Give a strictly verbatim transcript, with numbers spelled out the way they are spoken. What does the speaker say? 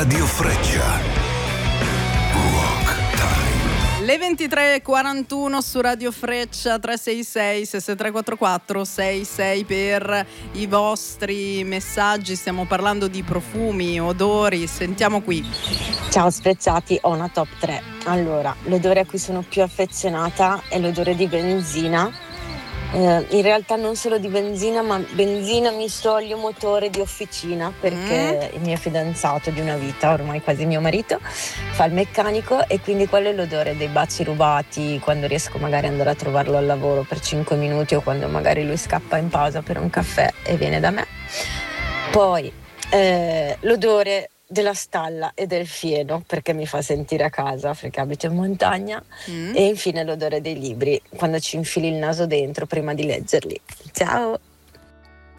Radio Freccia. Rock Time. Le ventitré e quarantuno su Radio Freccia. Tre sei sei sei sei tre quattro quattro sei sei per i vostri messaggi. Stiamo parlando di profumi, odori. Sentiamo qui. Ciao Spezzati, ho una top tre. Allora, l'odore a cui sono più affezionata è l'odore di benzina. Eh, in realtà non solo di benzina, ma benzina misto olio motore di officina, perché mm. il mio fidanzato di una vita, ormai quasi mio marito, fa il meccanico, e quindi quello è l'odore dei baci rubati quando riesco magari ad andare a trovarlo al lavoro per cinque minuti, o quando magari lui scappa in pausa per un caffè e viene da me. Poi eh, l'odore della stalla e del fieno, perché mi fa sentire a casa, perché abito in montagna. mm. E infine l'odore dei libri, quando ci infili il naso dentro prima di leggerli. Ciao!